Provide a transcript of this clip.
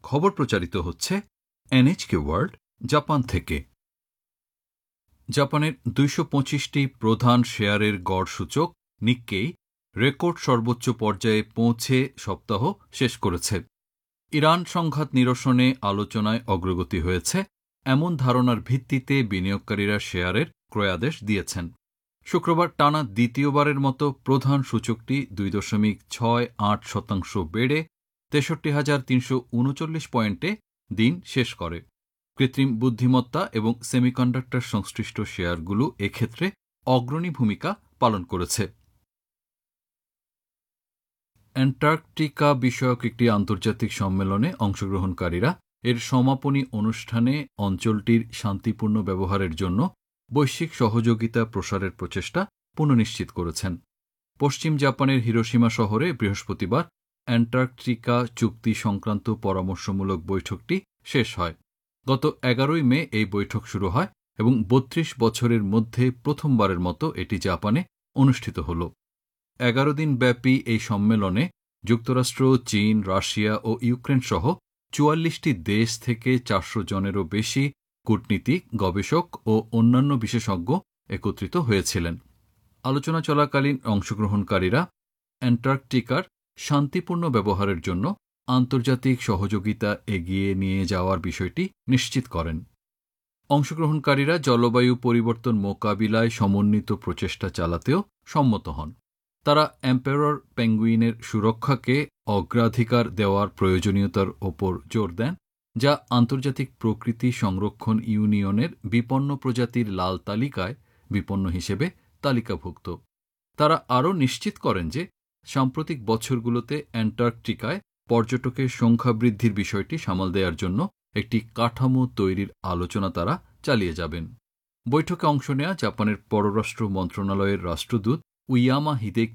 খবর প্রচারিত হচ্ছে NHK ওয়ার্ল্ড জাপান থেকে। জাপানের 225টি প্রধান শেয়ারের গড় সূচক নিক্কেই রেকর্ড সর্বোচ্চ পর্যায়ে পৌঁছে সপ্তাহ শেষ করেছে। ইরান সংঘাত নিরসনে আলোচনায় অগ্রগতি হয়েছে এমন ধারণার ভিত্তিতে বিনিয়োগকারীরা শেয়ারের ক্রয়াদেশ দিয়েছেন। শুক্রবার টানা দ্বিতীয়বারের মতো প্রধান সূচকটি 2.68% বেড়ে 63,339 পয়েন্টে দিন শেষ করে। কৃত্রিম বুদ্ধিমত্তা এবং সেমিকন্ডাক্টর সংশ্লিষ্ট শেয়ারগুলো এক্ষেত্রে অগ্রণী ভূমিকা পালন করেছে। অ্যান্টার্কটিকা বিষয়ক একটি আন্তর্জাতিক সম্মেলনে অংশগ্রহণকারীরা এর সমাপনী অনুষ্ঠানে অঞ্চলটির শান্তিপূর্ণ ব্যবহারের জন্য বৈশ্বিক সহযোগিতা প্রসারের প্রচেষ্টা পুনঃনিশ্চিত করেছেন। পশ্চিম জাপানের হিরোশিমা শহরে বৃহস্পতিবার অ্যান্টার্কটিকা চুক্তি সংক্রান্ত পরামর্শমূলক বৈঠকটি শেষ হয়। গত 11 মে এই বৈঠক শুরু হয় এবং 32 বছরের মধ্যে প্রথমবারের মতো এটি জাপানে অনুষ্ঠিত হল। 11 দিন ব্যাপী এই সম্মেলনে যুক্তরাষ্ট্র, চীন, রাশিয়া ও ইউক্রেন সহ 44টি দেশ থেকে 400 জনেরও বেশি কূটনীতিক, গবেষক ও অন্যান্য বিশেষজ্ঞ একত্রিত হয়েছিলেন। আলোচনা চলাকালীন অংশগ্রহণকারীরা অ্যান্টার্কটিকার শান্তিপূর্ণ ব্যবহারের জন্য আন্তর্জাতিক সহযোগিতা এগিয়ে নিয়ে যাওয়ার বিষয়টি নিশ্চিত করেন। অংশগ্রহণকারীরা জলবায়ু পরিবর্তন মোকাবিলায় সমন্বিত প্রচেষ্টা চালাতেও সম্মত হন। তারা এম্পারর পেঙ্গুইনের সুরক্ষাকে অগ্রাধিকার দেওয়ার প্রয়োজনীয়তার ওপর জোর দেন, যা আন্তর্জাতিক প্রকৃতি সংরক্ষণ ইউনিয়নের বিপন্ন প্রজাতির লাল তালিকায় বিপন্ন হিসেবে তালিকাভুক্ত। তারা আরও নিশ্চিত করেন যে সাম্প্রতিক বছরগুলোতে অ্যান্টার্কটিকায় পর্যটকের সংখ্যা বৃদ্ধির বিষয়টি সামাল দেওয়ার জন্য একটি কাঠামো তৈরির আলোচনা তারা চালিয়ে যাবেন। বৈঠকে অংশ নেয়া জাপানের পররাষ্ট্র মন্ত্রণালয়ের রাষ্ট্রদূত উইয়ামা হিদেকি